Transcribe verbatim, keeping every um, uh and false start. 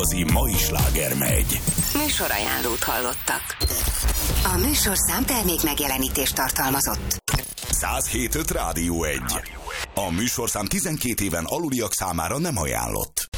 Az mai sláger megy. Műsorajánlót hallottak. A műsorszám termék megjelenítést tartalmazott. száz hét pont öt Rádió egy. A műsorszám tizenkét éven aluliak számára nem ajánlott.